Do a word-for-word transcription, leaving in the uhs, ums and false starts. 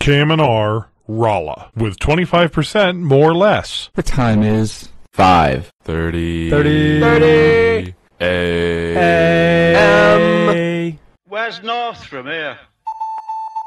K M N R Rolla with twenty-five percent more or less. The time is five thirty. thirty thirty. A A. M. Where's north from here?